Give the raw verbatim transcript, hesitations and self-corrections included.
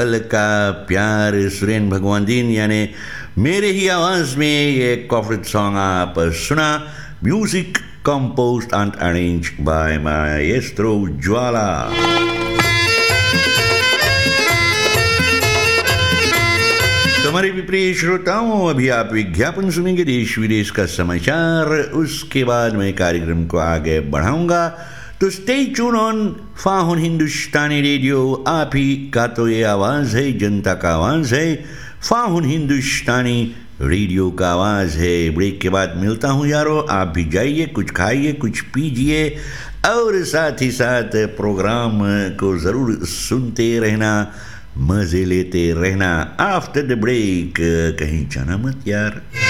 का प्यार सुरेन भगवान दीन यानी मेरे ही आवाज में ये कॉफरेट सॉन्ग आप सुना. Music composed and arranged by Maestro ज्वाला. हमारे भी प्रिय श्रोताओं, अभी आप विज्ञापन सुनेंगे देश विदेश का समाचार. उसके बाद मैं कार्यक्रम को आगे बढ़ाऊंगा, तो stay tune on फाहुन Hindustani radio. आप ही का तो ये आवाज़ है, जनता का आवाज़ है. फाहुन हिंदुस्तानी रेडियो का आवाज़ है. ब्रेक के बाद मिलता हूँ यारो. आप भी जाइए, कुछ खाइए, कुछ पीजिए और साथ ही साथ प्रोग्राम को ज़रूर सुनते रहना, मज़े लेते रहना. आफ्टर द ब्रेक कहीं जाना मत यार.